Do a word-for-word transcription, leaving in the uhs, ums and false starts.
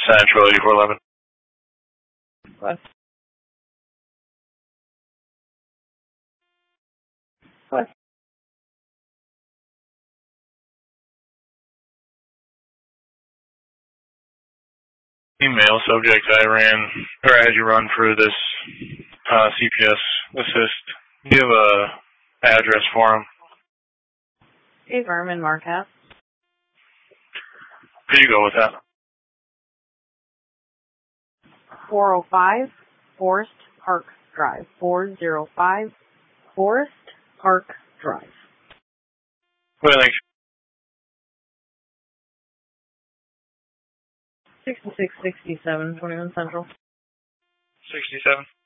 Central eighty-four eleven. What? What? Email subject I ran, or I had you run for this uh, C P S assist. Do you have a address for him? Dave Verman, Marquette. Could you go with that? four oh five Forest Park Drive. four oh five Forest Park Drive. Well, thanks. sixty-six sixty-seven, twenty-one Central. sixty-seven.